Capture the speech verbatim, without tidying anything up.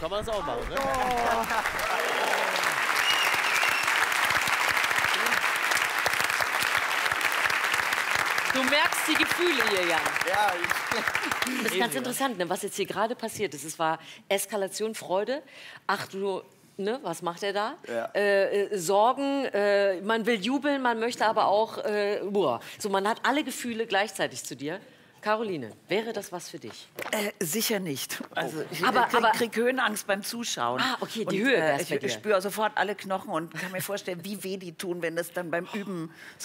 kann man das auch machen. Ne? Oh. Du merkst die Gefühle hier, Jan. Ja, das ist ganz interessant, ne, was jetzt hier gerade passiert ist. Es war Eskalation, Freude. Ach du, ne, was macht er da? Ja. Äh, äh, Sorgen, äh, man will jubeln, man möchte aber auch... Äh, boah. So, man hat alle Gefühle gleichzeitig zu dir. Caroline, wäre das was für dich? Äh, sicher nicht. Also ich Aber- krieg, aber- krieg Höhenangst beim Zuschauen. Ah, okay, die und, Höhe äh, wär's bei Ich, dir. ich spüre sofort alle Knochen und kann mir vorstellen, wie weh die tun, wenn das dann beim Üben